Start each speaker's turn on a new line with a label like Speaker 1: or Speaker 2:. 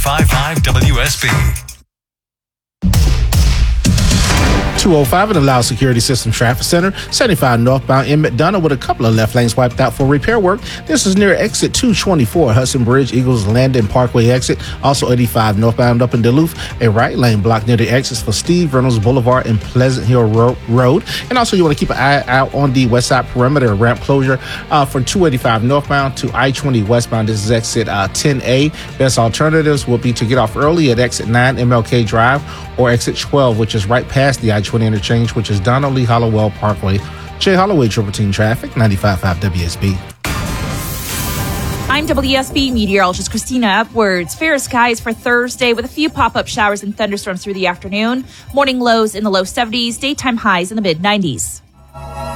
Speaker 1: 55 WSB.
Speaker 2: 205 at the Loud Security System Traffic Center, 75 northbound in McDonough with a couple of left lanes wiped out for repair work. This is near exit 224, Hudson Bridge, Eagles Landing Parkway exit. Also 85 northbound up in Duluth, a right lane blocked near the exits for Steve Reynolds Boulevard and Pleasant Hill Road. And also you want to keep an eye out on the west side perimeter ramp closure from 285 northbound to I-20 westbound. This is exit 10A. Best alternatives will be to get off early at exit 9 MLK Drive or exit 12, which is right past the I-20 interchange, which is Donald Lee Hollowell Parkway. Jay Holloway, Triple Team Traffic, 95.5 WSB.
Speaker 3: I'm WSB meteorologist Christina Upwards. Fair skies for Thursday with a few pop-up showers and thunderstorms through the afternoon. Morning lows in the low 70s, daytime highs in the mid-90s.